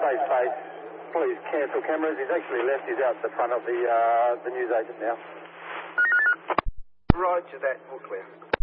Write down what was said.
save face. Please cancel cameras. He's actually left. He's out the front of the newsagent now. Roger that. All clear.